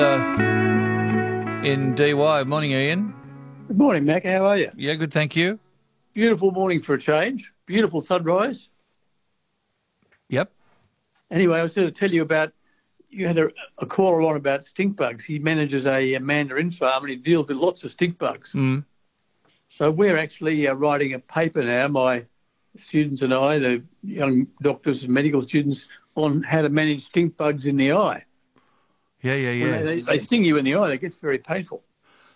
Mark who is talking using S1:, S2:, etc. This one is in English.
S1: In DY. Morning, Ian.
S2: Good morning, Mac. How are you?
S1: Yeah, good, thank you.
S2: Beautiful morning for a change. Beautiful sunrise.
S1: Yep.
S2: Anyway, I was going to tell you about, you had a caller on about stink bugs. He manages a mandarin farm and he deals with lots of stink bugs.
S1: Mm.
S2: So we're actually writing a paper now, my students and I, the young doctors and medical students, on how to manage stink bugs in the eye.
S1: Yeah.
S2: When they sting you in the eye, it gets very painful.